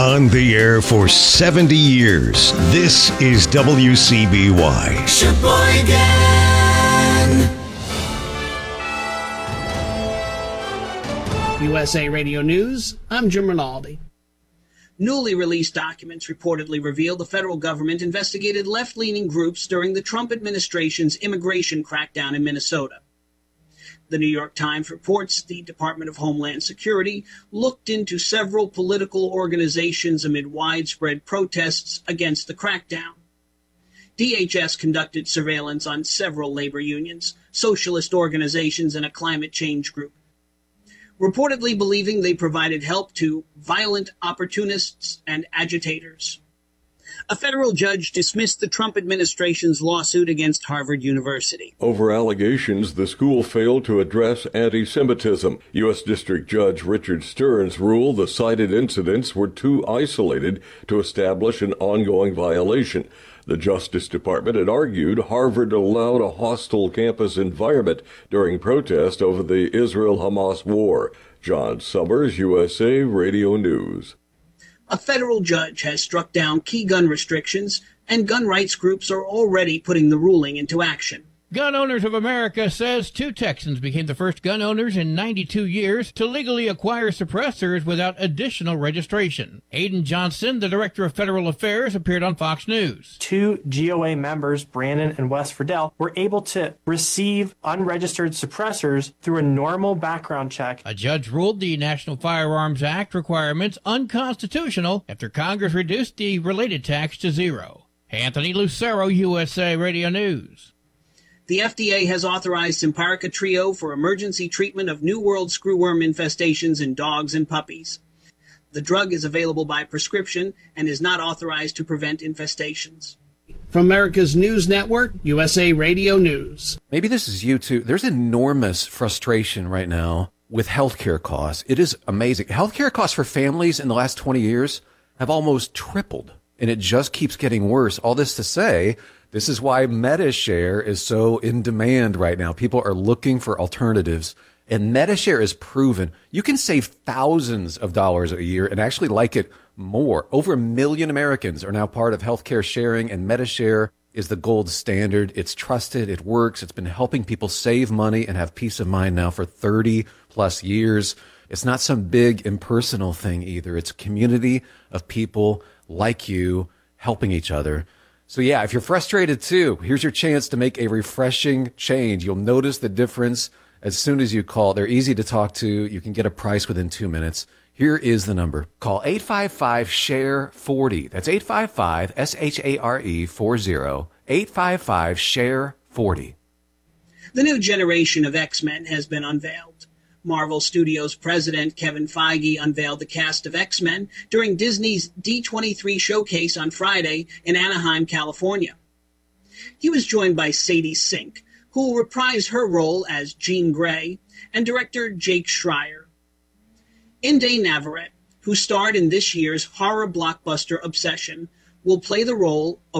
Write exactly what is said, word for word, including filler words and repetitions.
On the air for seventy years, this is W C B Y. Sheboygan. U S A Radio News, I'm Jim Rinaldi. Newly released documents reportedly reveal the federal government investigated left-leaning groups during the Trump administration's immigration crackdown in Minnesota. The New York Times reports the Department of Homeland Security looked into several political organizations amid widespread protests against the crackdown. D H S conducted surveillance on several labor unions, socialist organizations, and a climate change group, reportedly believing they provided help to violent opportunists and agitators. A federal judge dismissed the Trump administration's lawsuit against Harvard University over allegations the school failed to address anti-Semitism. U S District Judge Richard Stearns ruled the cited incidents were too isolated to establish an ongoing violation. The Justice Department had argued Harvard allowed a hostile campus environment during protest over the Israel-Hamas war. John Summers, U S A Radio News. A federal judge has struck down key gun restrictions, and gun rights groups are already putting the ruling into action. Gun Owners of America says two Texans became the first gun owners in ninety-two years to legally acquire suppressors without additional registration. Aiden Johnson, the Director of Federal Affairs, appeared on Fox News. Two G O A members, Brandon and Wes Friedel, were able to receive unregistered suppressors through a normal background check. A judge ruled the National Firearms Act requirements unconstitutional after Congress reduced the related tax to zero. Anthony Lucero, U S A Radio News. The F D A has authorized Simparica Trio for emergency treatment of New World screwworm infestations in dogs and puppies. The drug is available by prescription and is not authorized to prevent infestations. From America's News Network, U S A Radio News. Maybe this is you too. There's enormous frustration right now with healthcare costs. It is amazing. Healthcare costs for families in the last twenty years have almost tripled, and it just keeps getting worse. All this to say, this is why MediShare is so in demand right now. People are looking for alternatives, and MediShare is proven. You can save thousands of dollars a year and actually like it more. Over a million Americans are now part of healthcare sharing, and MediShare is the gold standard. It's trusted. It works. It's been helping people save money and have peace of mind now for thirty plus years. It's not some big impersonal thing either. It's a community of people like you helping each other. So yeah, if you're frustrated too, here's your chance to make a refreshing change. You'll notice the difference as soon as you call. They're easy to talk to. You can get a price within two minutes. Here is the number. Call eight five five, S H A R E, forty. That's eight five five, S H A R E, forty. eight five five, S H A R E, forty. The new generation of X-Men has been unveiled. Marvel Studios president Kevin Feige unveiled the cast of X-Men during Disney's D twenty-three showcase on Friday in Anaheim, California. He was joined by Sadie Sink, who will reprise her role as Jean Grey, and director Jake Schreier. Inde Navarrete, who starred in this year's horror blockbuster Obsession, will play the role of